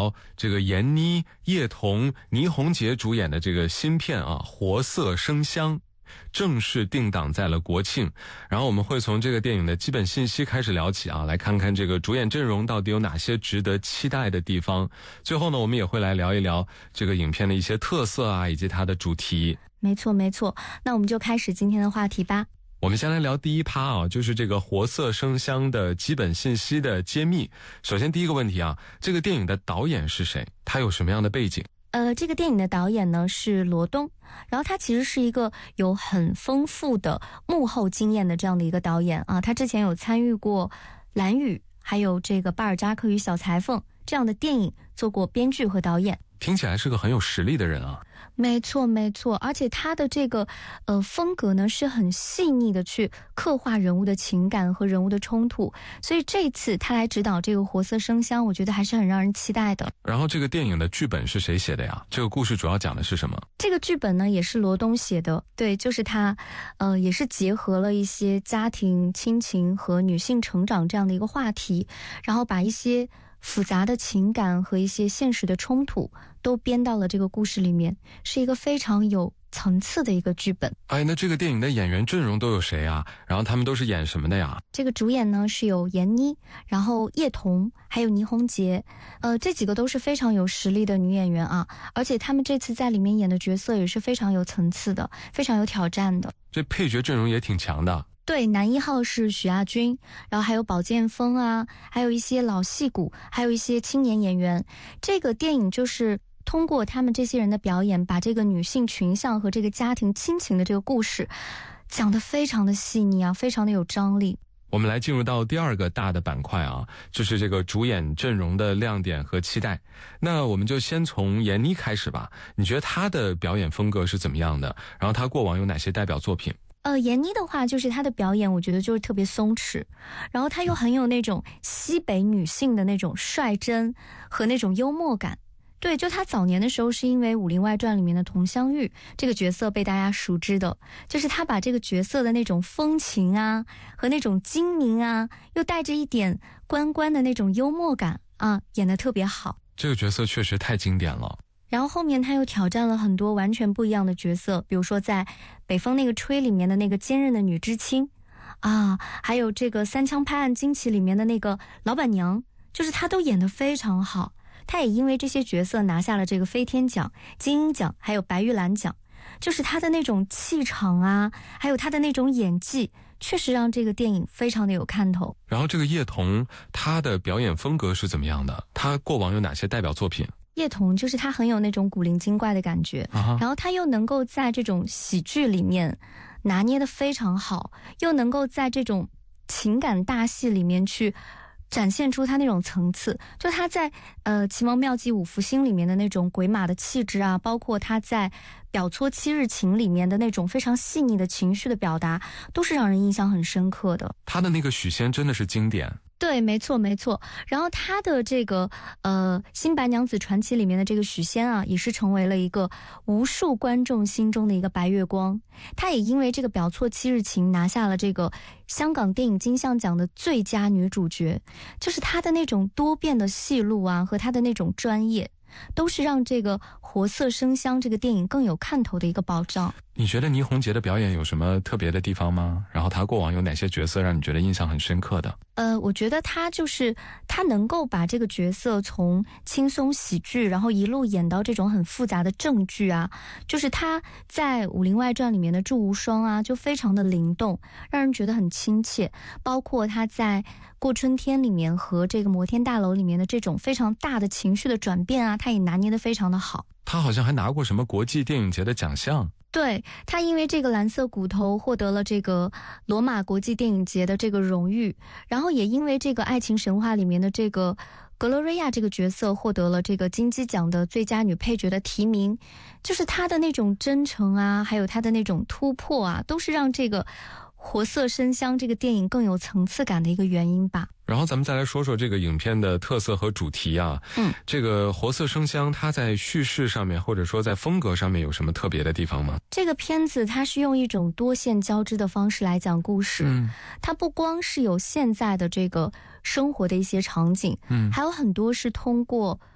聊这个闫妮、叶童、倪虹洁主演的这个新片啊，《活色生香》正式定档在了国庆。然后我们会从这个电影的基本信息开始聊起啊，来看看这个主演阵容到底有哪些值得期待的地方。最后呢，我们也会来聊一聊这个影片的一些特色啊，以及它的主题。 没错没错，那我们就开始今天的话题吧。 我们先来聊第一趴啊，就是这个活色生香的基本信息的揭秘。首先第一个问题啊，这个电影的导演是谁？他有什么样的背景？ 这个电影的导演呢是罗东，然后他其实是一个有很丰富的幕后经验的这样的一个导演啊，他之前有参与过《蓝雨》还有这个《巴尔扎克与小裁缝》这样的电影做过编剧和导演。 听起来是个很有实力的人啊。 没错没错，而且他的这个风格呢是很细腻的去刻画人物的情感和人物的冲突，所以这一次他来指导这个活色生香，我觉得还是很让人期待的。 然后这个电影的剧本是谁写的呀？这个故事主要讲的是什么？ 这个剧本呢也是罗东写的，对，就是他也是结合了一些家庭亲情和女性成长这样的一个话题，然后把一些复杂的情感和一些现实的冲突都编到了这个故事里面，是一个非常有层次的一个剧本。 哎，那这个电影的演员阵容都有谁啊？然后他们都是演什么的呀？ 这个主演呢是有闫妮，然后叶童，还有倪虹洁，这几个都是非常有实力的女演员啊，而且他们这次在里面演的角色也是非常有层次的，非常有挑战的。 这配角阵容也挺强的。 对，男一号是许亚军，然后还有宝剑锋啊，还有一些老戏骨，还有一些青年演员。这个电影就是通过他们这些人的表演，把这个女性群像和这个家庭亲情的这个故事讲得非常的细腻啊，非常的有张力。 我们来进入到第二个大的板块啊，就是这个主演阵容的亮点和期待。那我们就先从闫妮开始吧，你觉得她的表演风格是怎么样的？然后她过往有哪些代表作品？ 闫妮的话，就是她的表演，我觉得就是特别松弛，然后她又很有那种西北女性的那种率真和那种幽默感。对，就她早年的时候是因为《武林外传》里面的佟湘玉这个角色被大家熟知的，就是她把这个角色的那种风情啊和那种精明啊，又带着一点关关的那种幽默感啊，演得特别好。 这个角色确实太经典了。 然后后面他又挑战了很多完全不一样的角色，比如说在北风那个吹里面的那个坚韧的女知青啊，还有这个三枪拍案惊奇里面的那个老板娘，就是他都演得非常好。他也因为这些角色拿下了这个飞天奖、金鹰奖还有白玉兰奖，就是他的那种气场啊，还有他的那种演技，确实让这个电影非常的有看头。 然后这个叶童他的表演风格是怎么样的？他过往有哪些代表作品？ 叶童就是他很有那种古灵精怪的感觉，然后他又能够在这种喜剧里面拿捏得非常好，又能够在这种情感大戏里面去展现出他那种层次。就他在奇谋妙计五福星里面的那种鬼马的气质啊，包括他在表搓七日情里面的那种非常细腻的情绪的表达，都是让人印象很深刻的。 他的那个许仙真的是经典。 对，没错没错。然后他的这个新白娘子传奇里面的这个许仙啊，也是成为了一个无数观众心中的一个白月光。他也因为这个表错七日情拿下了这个香港电影金像奖的最佳女主角，就是他的那种多变的戏路啊，和他的那种专业，都是让这个活色生香这个电影更有看头的一个保障。 你觉得倪虹洁的表演有什么特别的地方吗？然后她过往有哪些角色让你觉得印象很深刻的？ 我觉得她能够把这个角色从轻松喜剧，然后一路演到这种很复杂的正剧啊，就是她在《武林外传》里面的祝无双啊，就非常的灵动，让人觉得很亲切。包括她在《过春天》里面和这个摩天大楼里面的这种非常大的情绪的转变啊，她也拿捏得非常的好。 她好像还拿过什么国际电影节的奖项。 对，他因为这个蓝色骨头获得了这个罗马国际电影节的这个荣誉，然后也因为这个爱情神话里面的这个格罗瑞亚这个角色获得了这个金鸡奖的最佳女配角的提名，就是他的那种真诚啊，还有他的那种突破啊，都是让这个活色生香这个电影更有层次感的一个原因吧。 然后咱们再来说说这个影片的特色和主题啊。这个活色生香它在叙事上面或者说在风格上面有什么特别的地方吗？ 这个片子它是用一种多线交织的方式来讲故事，它不光是有现在的这个生活的一些场景，还有很多是通过